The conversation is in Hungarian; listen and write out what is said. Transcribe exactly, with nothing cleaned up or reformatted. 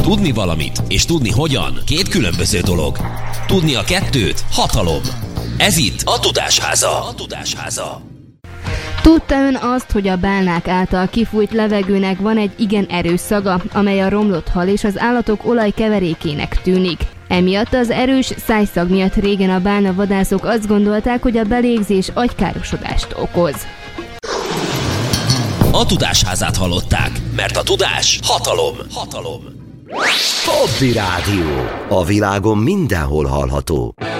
Tudni valamit és tudni hogyan két különböző dolog. Tudni a kettőt hatalom. Ez itt a Tudásháza. A Tudásháza. Tudta ön azt, hogy a bálnák által kifújt levegőnek van egy igen erős szaga, amely a romlott hal és az állatok olajkeverékének tűnik? Emiatt az erős szájszag miatt régen a bálna vadászok azt gondolták, hogy a belégzés agykárosodást okoz. A Tudásházát hallották, mert a tudás hatalom. Hatalom. Hobby Rádió. A világon mindenhol hallható.